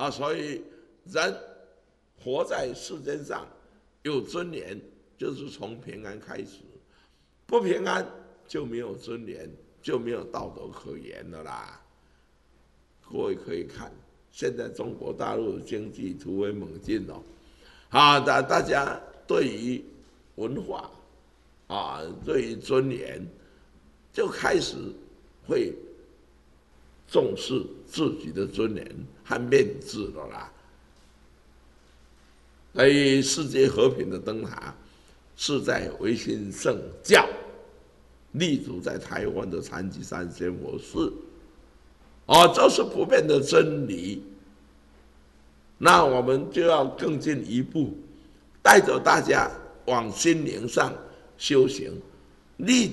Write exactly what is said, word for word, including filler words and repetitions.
啊，所以人活在世间上有尊严，就是从平安开始，不平安就没有尊严，就没有道德可言了啦。各位可以看，现在中国大陆经济突飞猛进哦，啊，大大家对于文化啊，对于尊严，就开始会重视自己的尊严和面子了啦。所以，世界和平的灯塔是在维新圣教立足在台湾的禅机三仙佛寺，哦，这是不变的真理。那我们就要更进一步，带着大家往心灵上修行，立